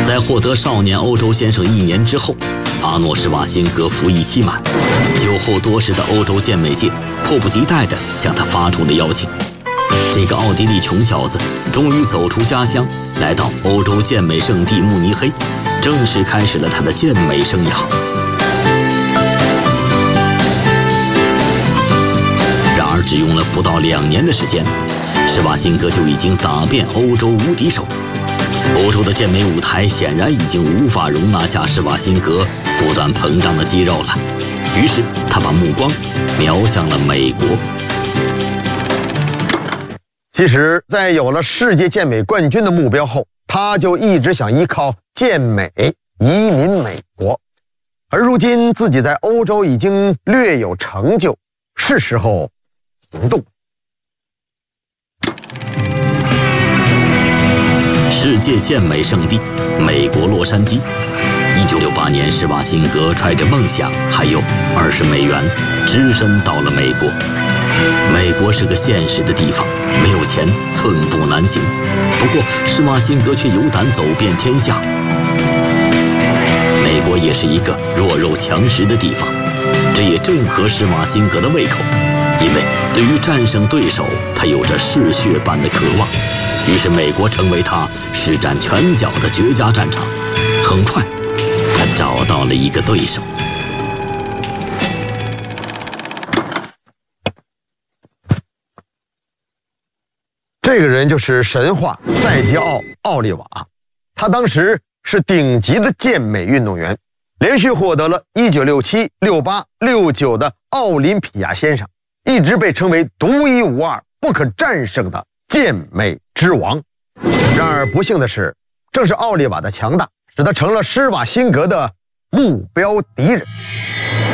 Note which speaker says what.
Speaker 1: 在获得少年欧洲先生1年之后，阿诺·施瓦辛格服役期满，酒后多时的欧洲健美界迫不及待地向他发出了邀请。这个奥地利穷小子终于走出家乡，来到欧洲健美圣地慕尼黑，正式开始了他的健美生涯。然而，只用了不到2年的时间，施瓦辛格就已经打遍欧洲无敌手。欧洲的健美舞台显然已经无法容纳下施瓦辛格不断膨胀的肌肉了，于是他把目光瞄向了美国。
Speaker 2: 其实，在有了世界健美冠军的目标后，他就一直想依靠健美移民美国。而如今自己在欧洲已经略有成就，是时候行动。
Speaker 1: 世界健美圣地，美国洛杉矶。1968年，施瓦辛格揣着梦想还有20美元，只身到了美国。美国是个现实的地方，没有钱寸步难行。不过施瓦辛格却有胆走遍天下。美国也是一个弱肉强食的地方，这也正合施瓦辛格的胃口，因为对于战胜对手，他有着嗜血般的渴望。于是美国成为他施展拳脚的绝佳战场。很快他找到了一个对手。
Speaker 2: 这个人就是神话塞吉奥·奥利瓦，他当时是顶级的健美运动员，连续获得了1967、68、69的奥林匹亚先生，一直被称为独一无二、不可战胜的健美之王。然而不幸的是，正是奥利瓦的强大，使他成了施瓦辛格的目标敌人。